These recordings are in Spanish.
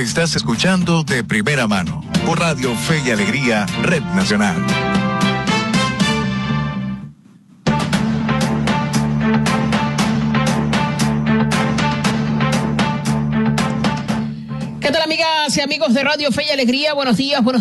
Estás escuchando De Primera Mano por Radio Fe y Alegría, Red Nacional. ¿Qué tal, amigas y amigos de Radio Fe y Alegría? Buenos días, muy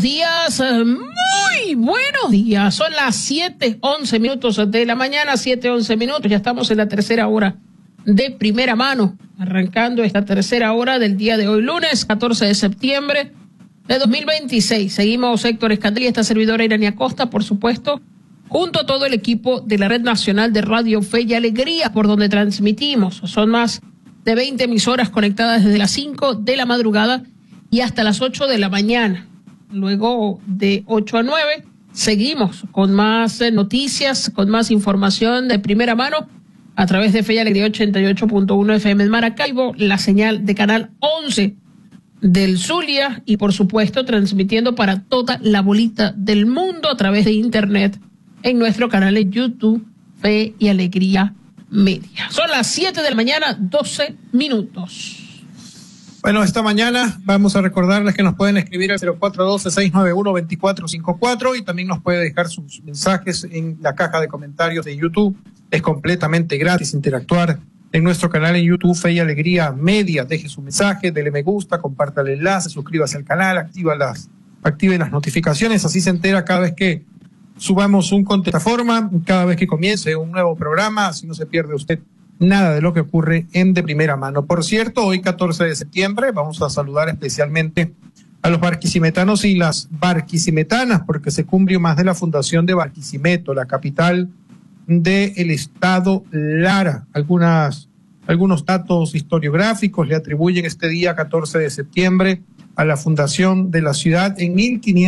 buenos días. Son las 7:11 de la mañana, 7:11. Ya estamos en la tercera hora de Primera Mano, arrancando esta tercera hora del día de hoy, lunes 14 de septiembre de 2026. Seguimos Héctor Escandel y esta servidora Irania Costa, por supuesto, junto a todo el equipo de la Red Nacional de Radio Fe y Alegría, por donde transmitimos. Son más de 20 emisoras conectadas desde las 5 de la madrugada y hasta las 8 de la mañana. Luego de 8 a 9 seguimos con más noticias, con más información de primera mano a través de Fe y Alegría 88.1 FM en Maracaibo, la señal de Canal 11 del Zulia y por supuesto transmitiendo para toda la bolita del mundo a través de internet en nuestro canal de YouTube Fe y Alegría Media. Son las 7 de la mañana, 12 minutos. Bueno, esta mañana vamos a recordarles que nos pueden escribir al 0412-691-2454 y también nos puede dejar sus mensajes en la caja de comentarios de YouTube. Es completamente gratis interactuar en nuestro canal en YouTube Fe y Alegría Media. Deje su mensaje, dele me gusta, comparta el enlace, suscríbase al canal, active las notificaciones, así se entera cada vez que subamos un contestaforma, cada vez que comience un nuevo programa, así no se pierde usted nada de lo que ocurre en De Primera Mano. Por cierto, hoy 14 de septiembre vamos a saludar especialmente a los barquisimetanos y las barquisimetanas, porque se cumple más de la fundación de Barquisimeto, la capital del estado Lara. Algunos datos historiográficos le atribuyen este día 14 de septiembre a la fundación de la ciudad en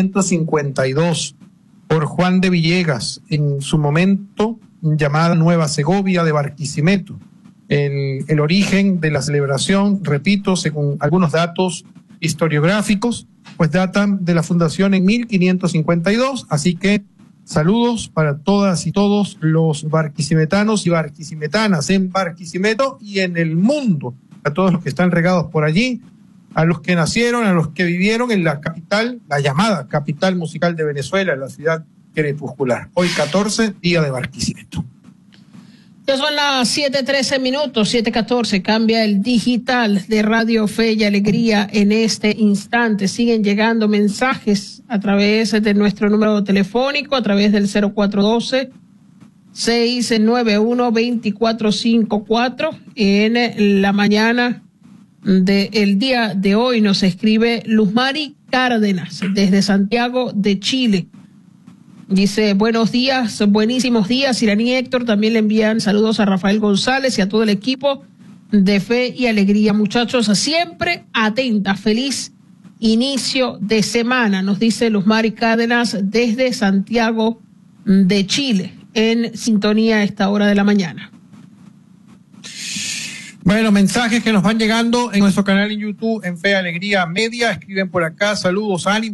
1552 por Juan de Villegas, en su momento llamada Nueva Segovia de Barquisimeto. El origen de la celebración, repito, según algunos datos historiográficos, pues datan de la fundación en 1552, así que saludos para todas y todos los barquisimetanos y barquisimetanas en Barquisimeto y en el mundo, a todos los que están regados por allí, a los que nacieron, a los que vivieron en la capital, la llamada capital musical de Venezuela, la ciudad crepuscular. Hoy 14, día de Barquisimeto. Ya son las 7:13, 7:14, cambia el digital de Radio Fe y Alegría en este instante. Siguen llegando mensajes a través de nuestro número telefónico, a través del 0412-691-2454. En la mañana del día de hoy nos escribe Luzmari Cárdenas desde Santiago de Chile. Dice, buenos días, buenísimos días, Irani y Héctor. También le envían saludos a Rafael González y a todo el equipo de Fe y Alegría. Muchachos, siempre atenta, feliz inicio de semana, nos dice Luzmari Cárdenas desde Santiago de Chile, en sintonía a esta hora de la mañana. Bueno, mensajes que nos van llegando en nuestro canal en YouTube, en Fe y Alegría Media. Escriben por acá, saludos, ánimo.